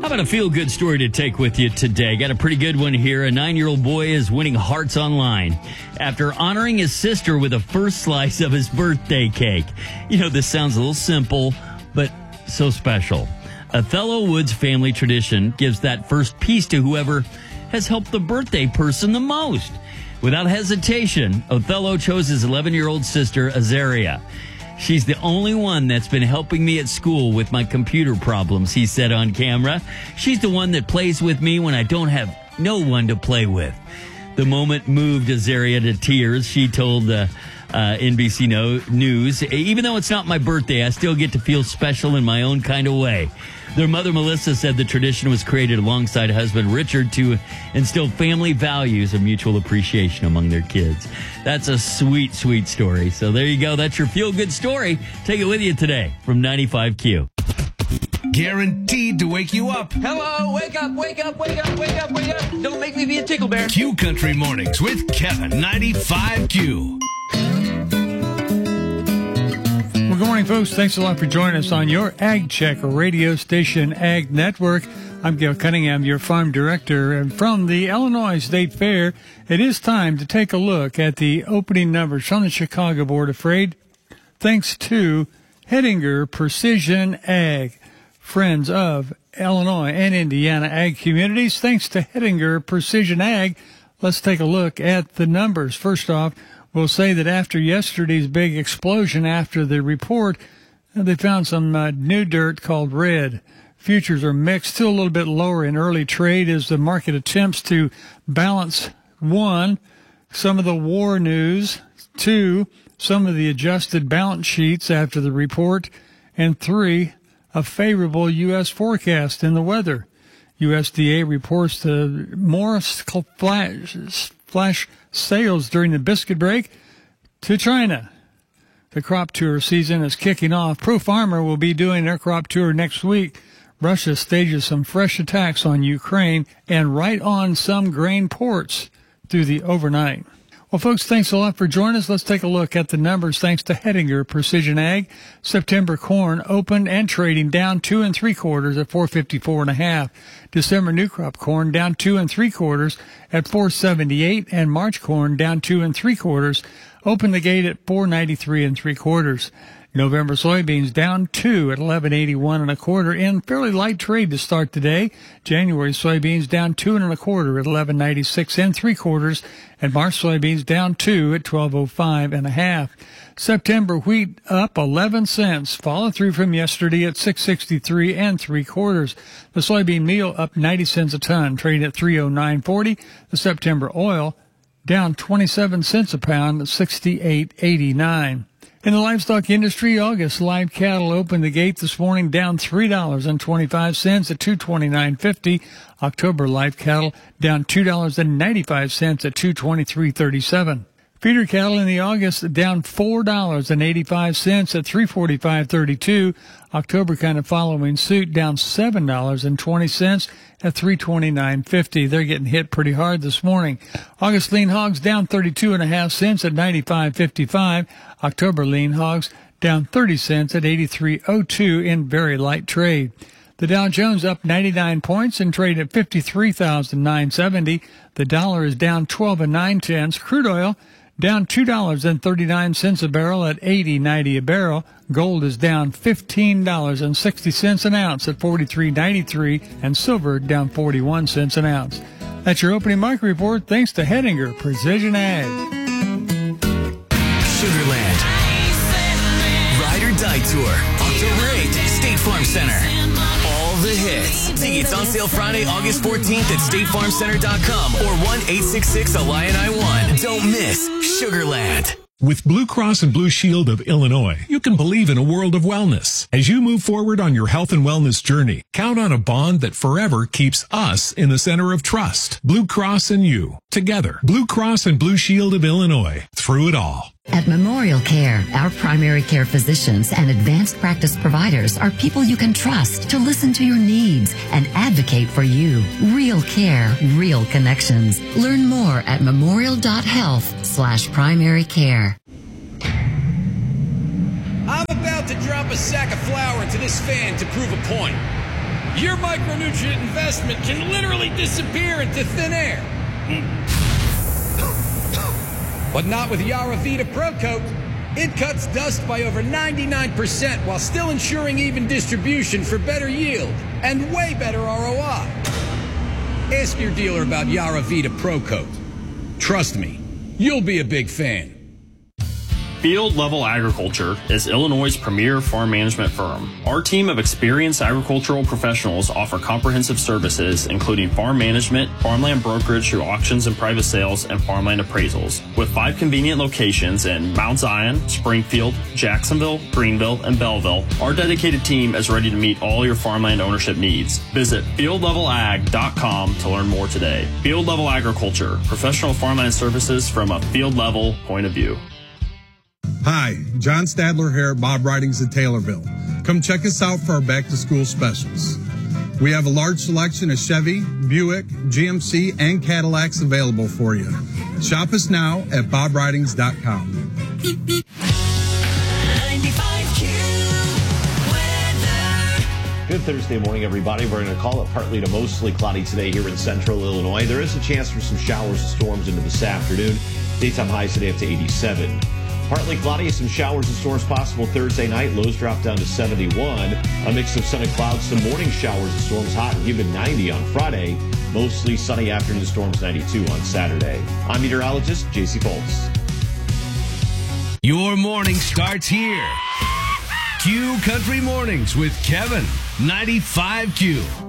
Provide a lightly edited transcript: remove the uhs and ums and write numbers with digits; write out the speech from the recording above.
How about a feel-good story to take with you today? Got a pretty good one here. A 9-year-old boy is winning hearts online after honoring his sister with a first slice of his birthday cake. You know, this sounds a little simple, but so special. Othello Woods family tradition gives that first piece to whoever has helped the birthday person the most. Without hesitation, Othello chose his 11-year-old sister, Azaria. She's the only one that's been helping me at school with my computer problems, he said on camera. She's the one that plays with me when I don't have no one to play with. The moment moved Azaria to tears. She told NBC News, even though it's not my birthday, I still get to feel special in my own kind of way. Their mother, Melissa, said the tradition was created alongside husband Richard to instill family values and mutual appreciation among their kids. That's a sweet, sweet story. So there you go. That's your feel-good story. Take it with you today from 95Q. Guaranteed to wake you up. Hello, wake up, wake up, wake up, wake up, wake up. Don't make me be a tickle bear. Q Country Mornings with Kevin, 95Q. Well, good morning, folks. Thanks a lot for joining us on your Ag Check radio station, Ag Network. I'm Gail Cunningham, your farm director. And from the Illinois State Fair, it is time to take a look at the opening numbers from the Chicago Board of Trade, thanks to Hettinger Precision Ag. Friends of Illinois and Indiana ag communities, thanks to Hettinger Precision Ag. Let's take a look at the numbers. First off, we'll say that after yesterday's big explosion after the report, they found some new dirt called red. Futures are mixed, still a little bit lower in early trade as the market attempts to balance, one, some of the war news, two, some of the adjusted balance sheets after the report, and three, a favorable U.S. forecast in the weather. USDA reports the more flash sales during the biscuit break to China. The crop tour season is kicking off. Pro Farmer will be doing their crop tour next week. Russia stages some fresh attacks on Ukraine and right on some grain ports through the overnight. Well, folks, thanks a lot for joining us. Let's take a look at the numbers thanks to Hettinger Precision Ag. September corn opened and trading down 2 3/4 at 454.5. December new crop corn down 2 3/4 at 478, and March corn down 2 3/4, opened the gate at 493 3/4. November soybeans down 2 at 1181 1/4 in fairly light trade to start the day. January soybeans down 2 1/4 at 1196 3/4, and March soybeans down 2 at 1205 1/2. September wheat up 11 cents, follow through from yesterday at 663 3/4. The soybean meal up 90 cents a ton, trading at 309.40. The September oil down 27 cents a pound at 68.89. In the livestock industry, August live cattle opened the gate this morning down $3.25 at $229.50. October live cattle down $2.95 at $223.37. Feeder cattle in the August down $4.85 at $345.32. October kind of following suit, down $7.20 at $329.50. They're getting hit pretty hard this morning. August lean hogs down 32.5 cents at $95.55. October lean hogs down 30 cents at $83.02 in very light trade. The Dow Jones up 99 points and trade at 53,970. The dollar is down 12 9/10. Crude oil down $2.39 a barrel at $80.90 a barrel. Gold is down $15.60 an ounce at $43.93, and silver down 41 cents an ounce. That's your opening market report, thanks to Hettinger Precision Ag. Sugarland Ride or Die Tour, October 8th, State Farm Center. All the hits. Tickets on sale Friday, August 14th at statefarmcenter.com or 1-866-ILION-I-1. Don't miss Sugarland. With Blue Cross and Blue Shield of Illinois, you can believe in a world of wellness. As you move forward on your health and wellness journey, count on a bond that forever keeps us in the center of trust. Blue Cross and you, together. Blue Cross and Blue Shield of Illinois, through it all. At Memorial Care, our primary care physicians and advanced practice providers are people you can trust to listen to your needs and advocate for you. Real care, real connections. Learn more at memorial.health/primary care. I'm about to drop a sack of flour into this fan to prove a point. your micronutrient investment can literally disappear into thin air. But not with Yaravita Pro Coat. It cuts dust by over 99% while still ensuring even distribution for better yield and way better ROI. Ask your dealer about Yaravita Pro Coat. Trust me, you'll be a big fan. Field Level Agriculture is Illinois' premier farm management firm. Our team of experienced agricultural professionals offer comprehensive services, including farm management, farmland brokerage through auctions and private sales, and farmland appraisals. With 5 convenient locations in Mount Zion, Springfield, Jacksonville, Greenville, and Belleville, our dedicated team is ready to meet all your farmland ownership needs. Visit fieldlevelag.com to learn more today. Field Level Agriculture, professional farmland services from a field level point of view. Hi, John Stadler here at Bob Ridings in Taylorville. Come check us out for our back-to-school specials. We have a large selection of Chevy, Buick, GMC, and Cadillacs available for you. Shop us now at bobridings.com. 95Q weather. Good Thursday morning, everybody. We're going to call it partly to mostly cloudy today here in central Illinois. There is a chance for some showers and storms into this afternoon. Daytime highs today up to 87. Partly cloudy, some showers and storms possible Thursday night. Lows drop down to 71. A mix of sun and clouds, some morning showers and storms, hot and humid 90 on Friday. Mostly sunny afternoon storms 92 on Saturday. I'm meteorologist JC Foltz. Your morning starts here. Q Country Mornings with Kevin, 95Q.